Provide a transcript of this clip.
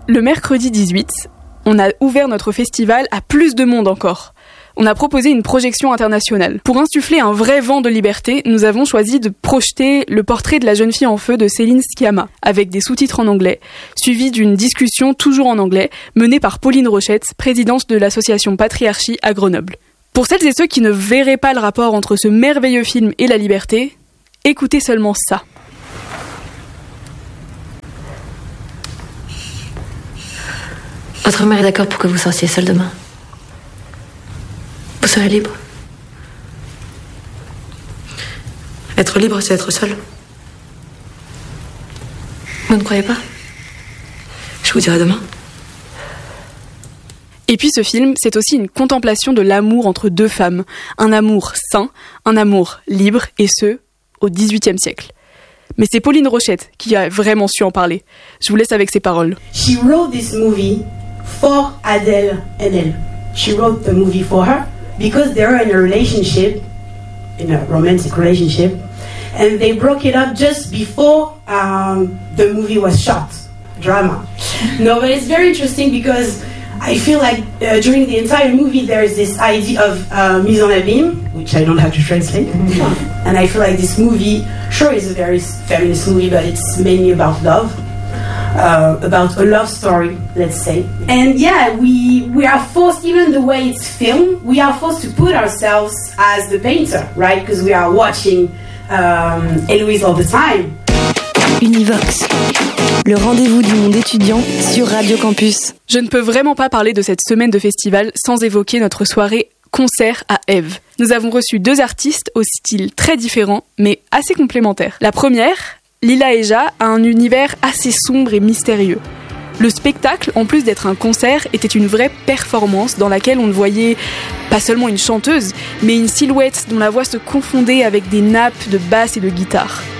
Le mercredi 18, on a ouvert notre festival à plus de monde encore. On a proposé une projection internationale. Pour insuffler un vrai vent de liberté, nous avons choisi de projeter le portrait de la jeune fille en feu de Céline Sciamma, avec des sous-titres en anglais, suivi d'une discussion toujours en anglais, menée par Pauline Rochette, présidente de l'association Patriarchie à Grenoble. Pour celles et ceux qui ne verraient pas le rapport entre ce merveilleux film et la liberté, écoutez seulement ça. Votre mère est d'accord pour que vous sortiez seule demain. Vous serez libre. Être libre, c'est être seule. Vous ne croyez pas ? Je vous dirai demain. Et puis ce film, c'est aussi une contemplation de l'amour entre deux femmes. Un amour sain, un amour libre, et ce, au XVIIIe siècle. Mais c'est Pauline Rochette qui a vraiment su en parler. Je vous laisse avec ses paroles. She wrote this movie for Adèle Haenel. She wrote the movie for her because they were in a relationship, in a romantic relationship, and they broke it up just before the movie was shot. Drama. No, but it's very interesting because I feel like during the entire movie there is this idea of mise en abîme, which I don't have to translate. And I feel like this movie, sure, is a very feminist movie, but it's mainly about love. About a love story, let's say. And yeah, we are forced, even the way it's filmed, we are forced to put ourselves as the painter, right? Because we are watching Héloïse all the time. Univox, le rendez-vous du monde étudiant sur Radio Campus. Je ne peux vraiment pas parler de cette semaine de festival sans évoquer notre soirée concert à Ève. Nous avons reçu deux artistes au style très différent, mais assez complémentaires. La première, Lila Eja, a un univers assez sombre et mystérieux. Le spectacle, en plus d'être un concert, était une vraie performance dans laquelle on ne voyait pas seulement une chanteuse, mais une silhouette dont la voix se confondait avec des nappes de basse et de guitare.